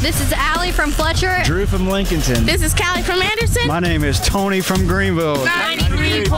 This is Allie from Fletcher. Drew from Lincolnton. This is Callie from Anderson. My name is Tony from Greenville. 93.7